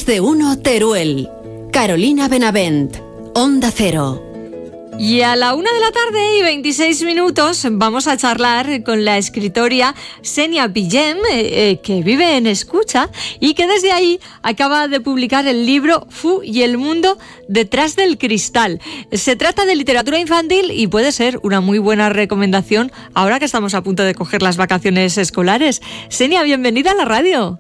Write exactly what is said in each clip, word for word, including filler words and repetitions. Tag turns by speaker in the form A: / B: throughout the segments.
A: Más de uno Teruel. Carolina Benavent, Onda Cero.
B: Y a la una de la tarde y veintiséis minutos vamos a charlar con la escritora Xenia Villem, eh, que vive en Escucha y que desde ahí acaba de publicar el libro Fu y el mundo detrás del cristal. Se trata de literatura infantil y puede ser una muy buena recomendación ahora que estamos a punto de coger las vacaciones escolares. Xenia, bienvenida a la radio.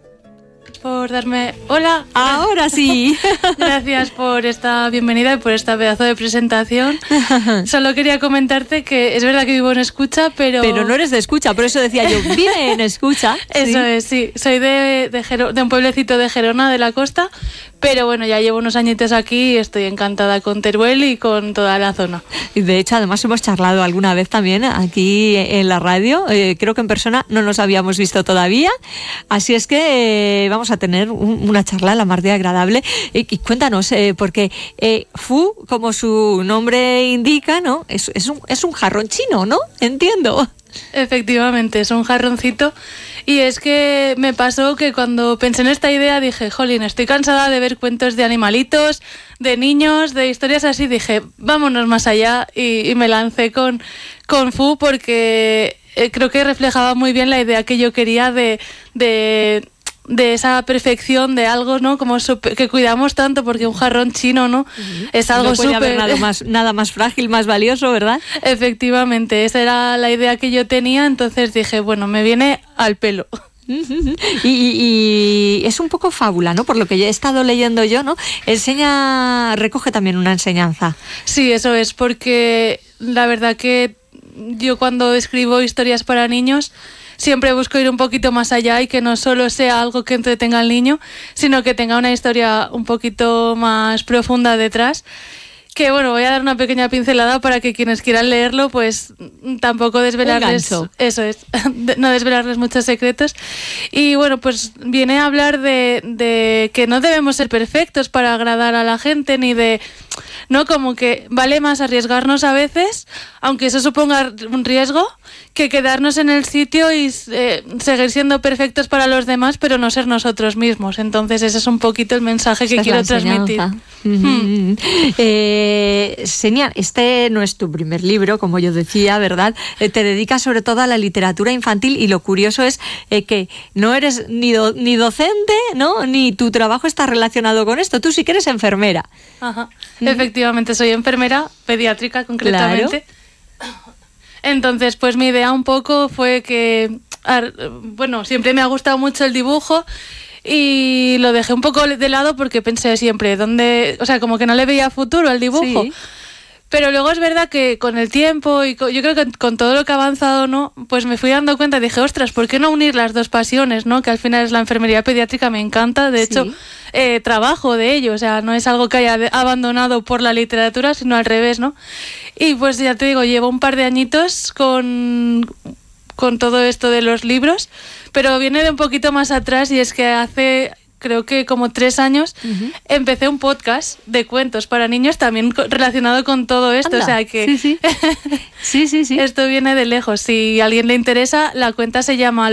C: Por darme... Hola.
B: Ahora sí.
C: Gracias por esta bienvenida y por esta pedazo de presentación. Solo quería comentarte que es verdad que vivo en Escucha, pero...
B: Pero no eres de Escucha, por eso decía yo, vive en Escucha.
C: Eso ¿sí? es, sí. Soy de, de, Gero, de un pueblecito de Gerona, de la costa, pero bueno, ya llevo unos añitos aquí y estoy encantada con Teruel y con toda la zona.
B: Y de hecho, además hemos charlado alguna vez también aquí en la radio. Eh, creo que en persona no nos habíamos visto todavía. Así es que eh, vamos a tener un, una charla la más de agradable. Y, y cuéntanos, eh, porque eh, Fu, como su nombre indica, ¿no? Es, es, un, es un jarrón chino, ¿no? Entiendo.
C: Efectivamente, es un jarroncito. Y es que me pasó que cuando pensé en esta idea dije, jolín, estoy cansada de ver cuentos de animalitos, de niños, de historias así. Dije, vámonos más allá y, y me lancé con, con Fu porque eh, creo que reflejaba muy bien la idea que yo quería de... de de esa perfección de algo, ¿no? Como super, que cuidamos tanto, porque un jarrón chino, ¿no? Uh-huh. Es algo súper...
B: No puede haber nada más, nada más frágil, más valioso, ¿verdad?
C: Efectivamente, esa era la idea que yo tenía, entonces dije, bueno, me viene al pelo.
B: Uh-huh. Y, y, y es un poco fábula, ¿no? Por lo que he estado leyendo yo, ¿no? Enseña, recoge también una enseñanza.
C: Sí, eso es, porque la verdad que yo cuando escribo historias para niños siempre busco ir un poquito más allá y que no solo sea algo que entretenga al niño, sino que tenga una historia un poquito más profunda detrás. Que bueno, voy a dar una pequeña pincelada para que quienes quieran leerlo, pues tampoco desvelarles... Eso es, no desvelarles muchos secretos. Y bueno, pues viene a hablar de, de que no debemos ser perfectos para agradar a la gente, ni de... ¿no? Como que vale más arriesgarnos a veces, aunque eso suponga un riesgo, que quedarnos en el sitio y eh, seguir siendo perfectos para los demás, pero no ser nosotros mismos. Entonces ese es un poquito el mensaje que quiero transmitir.
B: Uh-huh. Hmm. Eh, Xenia, este no es tu primer libro, como yo decía, ¿verdad? Eh, te dedicas sobre todo a la literatura infantil y lo curioso es eh, que no eres ni, do, ni docente, ¿no? Ni tu trabajo está relacionado con esto. Tú sí que eres enfermera.
C: Ajá. ¿Mm? Efectivamente, soy enfermera pediátrica concretamente. Claro. Entonces, pues mi idea un poco fue que, bueno, siempre me ha gustado mucho el dibujo y lo dejé un poco de lado porque pensé siempre, ¿dónde? O sea, como que no le veía futuro al dibujo. Sí. Pero luego es verdad que con el tiempo y con, yo creo que con todo lo que ha avanzado, ¿no? Pues me fui dando cuenta y dije, ostras, ¿por qué no unir las dos pasiones, ¿no? Que al final es la enfermería pediátrica, me encanta, de hecho, sí. eh, trabajo de ello, o sea, no es algo que haya de, abandonado por la literatura, sino al revés, ¿no? Y pues ya te digo, llevo un par de añitos con, con todo esto de los libros, pero viene de un poquito más atrás y es que hace... creo que como tres años, uh-huh. empecé un podcast de cuentos para niños también co- relacionado con todo esto.
B: Anda.
C: O sea que
B: sí, sí. sí, sí, sí.
C: Esto viene de lejos. Si a alguien le interesa, la cuenta se llama